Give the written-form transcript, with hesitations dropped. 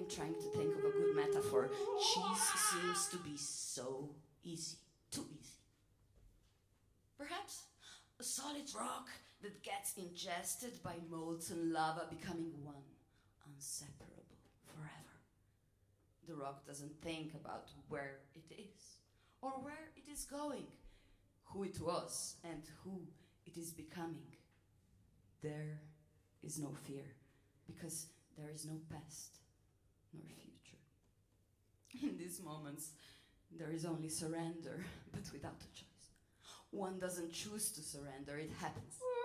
I'm trying to think of a good metaphor. Cheese seems to be so easy, too easy. Perhaps a solid rock that gets ingested by molten lava, becoming one, inseparable forever. The rock doesn't think about where it is, or where it is going, who it was, and who it is becoming. There is no fear, because there is no past nor future. In these moments, there is only surrender, but without a choice. One doesn't choose to surrender, it happens.